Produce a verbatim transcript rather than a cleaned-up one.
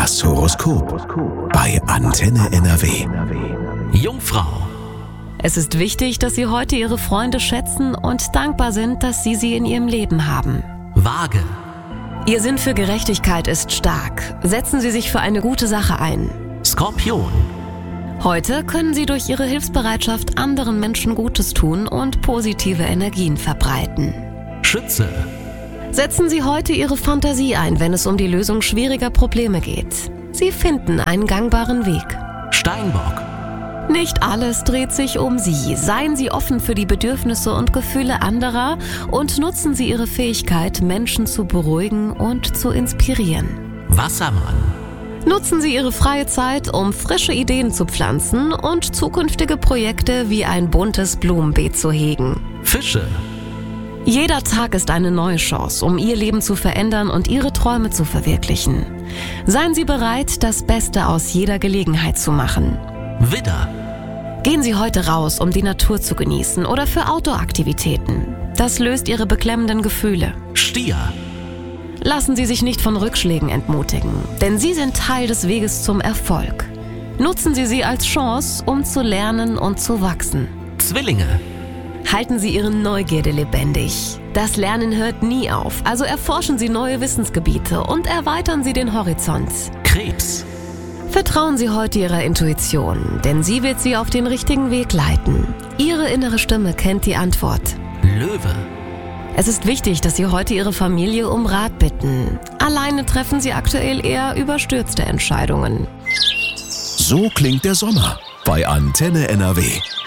Das Horoskop bei Antenne N R W. Jungfrau. Es ist wichtig, dass Sie heute Ihre Freunde schätzen und dankbar sind, dass Sie sie in Ihrem Leben haben. Waage. Ihr Sinn für Gerechtigkeit ist stark. Setzen Sie sich für eine gute Sache ein. Skorpion. Heute können Sie durch Ihre Hilfsbereitschaft anderen Menschen Gutes tun und positive Energien verbreiten. Schütze. Setzen Sie heute Ihre Fantasie ein, wenn es um die Lösung schwieriger Probleme geht. Sie finden einen gangbaren Weg. Steinbock. Nicht alles dreht sich um Sie. Seien Sie offen für die Bedürfnisse und Gefühle anderer und nutzen Sie Ihre Fähigkeit, Menschen zu beruhigen und zu inspirieren. Wassermann. Nutzen Sie Ihre freie Zeit, um frische Ideen zu pflanzen und zukünftige Projekte wie ein buntes Blumenbeet zu hegen. Fische. Jeder Tag ist eine neue Chance, um Ihr Leben zu verändern und Ihre Träume zu verwirklichen. Seien Sie bereit, das Beste aus jeder Gelegenheit zu machen. Widder. Gehen Sie heute raus, um die Natur zu genießen oder für Outdoor-Aktivitäten. Das löst Ihre beklemmenden Gefühle. Stier. Lassen Sie sich nicht von Rückschlägen entmutigen, denn sie sind Teil des Weges zum Erfolg. Nutzen Sie sie als Chance, um zu lernen und zu wachsen. Zwillinge. Halten Sie Ihre Neugierde lebendig. Das Lernen hört nie auf, also erforschen Sie neue Wissensgebiete und erweitern Sie den Horizont. Krebs. Vertrauen Sie heute Ihrer Intuition, denn sie wird Sie auf den richtigen Weg leiten. Ihre innere Stimme kennt die Antwort. Löwe. Es ist wichtig, dass Sie heute Ihre Familie um Rat bitten. Alleine treffen Sie aktuell eher überstürzte Entscheidungen. So klingt der Sommer bei Antenne N R W.